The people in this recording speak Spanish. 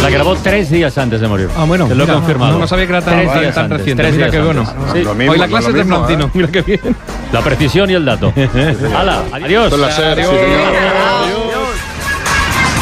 La grabó 3 días antes de morir. Ah, bueno. Te lo he confirmado. No sabía que era 3 días tan antes, reciente. 3 Mira días qué bueno. antes. Sí. Lo mismo, Hoy la clase es de lo mismo, Florentino. Mira qué bien. La precisión y el dato. ¡Hala! ¡Adiós! Placer, sí, señor.